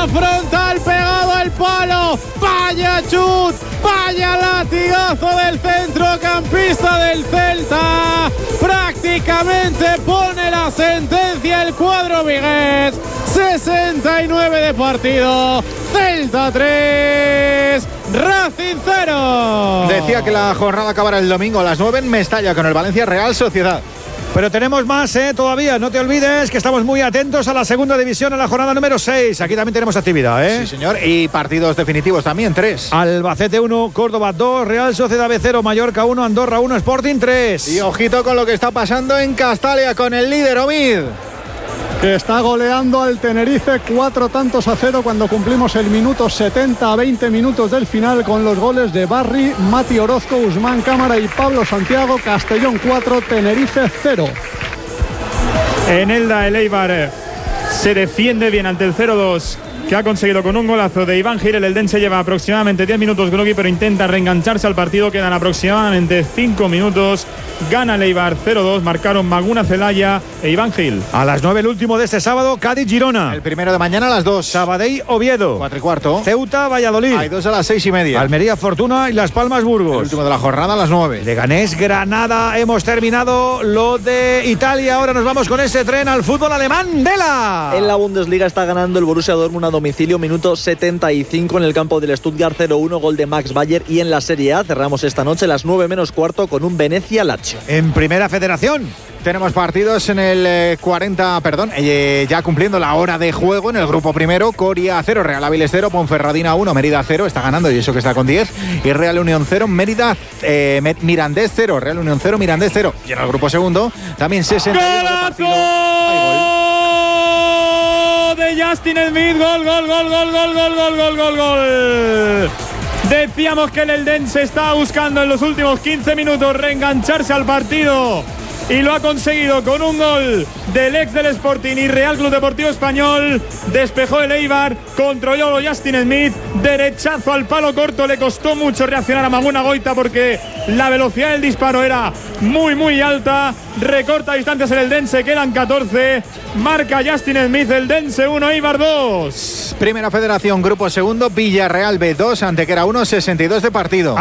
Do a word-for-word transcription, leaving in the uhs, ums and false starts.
frontal pegado al palo. Vaya chut, vaya latigazo del centrocampista del Celta. Prácticamente pone la sentencia el cuadro vigués. sesenta y nueve de partido. Celta tres, Racing cero. Decía que la jornada acabará el domingo a las nueve en Mestalla con el Valencia Real Sociedad. Pero tenemos más, ¿eh? Todavía. No te olvides que estamos muy atentos a la segunda división, en la jornada número seis. Aquí también tenemos actividad, ¿eh? Sí, señor. Y partidos definitivos también, tres. Albacete uno, Córdoba dos, Real Sociedad B cero, Mallorca uno, Andorra uno, Sporting tres. Y ojito con lo que está pasando en Castalia con el líder Omid, que está goleando al Tenerife cuatro tantos a cero cuando cumplimos el minuto setenta a veinte minutos del final con los goles de Barry, Mati Orozco, Usman Cámara y Pablo Santiago. Castellón cuatro, Tenerife cero. En Elda, el Eibar se defiende bien ante el cero dos que ha conseguido con un golazo de Iván Gil. El Eldense lleva aproximadamente diez minutos groggy, pero intenta reengancharse al partido. Quedan aproximadamente cinco minutos. Gana el Eibar cero dos. Marcaron Maguna Celaya e Iván Gil. A las nueve el último de este sábado, Cádiz-Girona. El primero de mañana a las dos. Sabadell-Oviedo. Cuatro y cuarto. Ceuta-Valladolid. Hay dos a las seis y media. Almería-Fortuna y Las Palmas-Burgos. El último de la jornada a las nueve. Leganés-Granada. Hemos terminado lo de Italia. Ahora nos vamos con ese tren al fútbol alemán. Dela. En la Bundesliga está ganando el Borussia Dortmund a domicilio, minuto setenta y cinco en el campo del Stuttgart, cero uno, gol de Max Bayer. Y en la Serie A cerramos esta noche las nueve menos cuarto con un Venecia-Lazio. En Primera Federación tenemos partidos en el eh, cuarenta, perdón, eh, ya cumpliendo la hora de juego en el grupo primero. Coria cero, Real Áviles cero, Ponferradina uno, Mérida cero, está ganando y eso que está con diez. Y Real Unión cero, Mérida, eh, Mirandés cero, Real Unión cero, Mirandés cero. Y en el grupo segundo también sesenta y uno de partido. De Justin Smith, gol, gol, gol, gol, gol, gol, gol, gol, gol, gol. Decíamos que el Eldense estaba buscando en los últimos quince minutos reengancharse al partido y lo ha conseguido con un gol del ex del Sporting y Real Club Deportivo Español. Despejó el Eibar, controló Justin Smith, derechazo al palo corto. Le costó mucho reaccionar a Maguna Goita porque la velocidad del disparo era muy muy alta. Recorta distancias el Eldense, quedan catorce. Marca Justin Smith, Eldense uno, Eibar dos. Primera Federación, grupo segundo, Villarreal B dos, Antequera uno, sesenta y dos de partido.